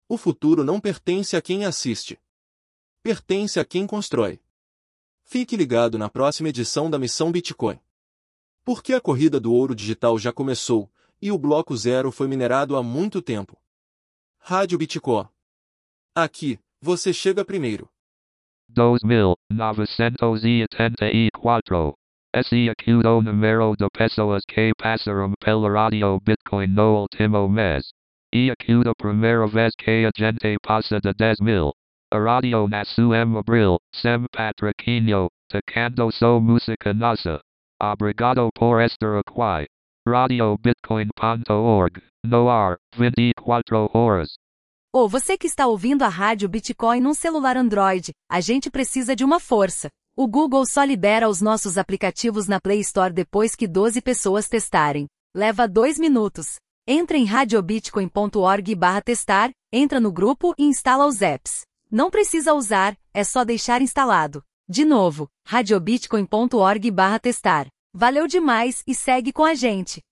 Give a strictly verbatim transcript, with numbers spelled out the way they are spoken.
O futuro não pertence a quem assiste. Pertence a quem constrói. Fique ligado na próxima edição da Missão Bitcoin. Porque a corrida do ouro digital já começou, e o bloco zero foi minerado há muito tempo. Rádio Bitcoin. Aqui, você chega primeiro. Dos mil, novecentos e oitenta e quatro. Esse aqui o número de pessoas que passaram pela rádio Bitcoin no último mês. E aqui a primeira vez que a gente passa de dez mil. A rádio nasceu em abril, sem patrocínio, tocando só música nossa. Obrigado por estar aqui. radio bitcoin ponto org, no ar, vinte e quatro horas. Ou você que está ouvindo a Rádio Bitcoin num celular Android, a gente precisa de uma força. O Google só libera os nossos aplicativos na Play Store depois que doze pessoas testarem. Leva dois minutos. Entra em radiobitcoin ponto org barra testar, entra no grupo e instala os apps. Não precisa usar, é só deixar instalado. De novo, radiobitcoin ponto org barra testar. Valeu demais e segue com a gente.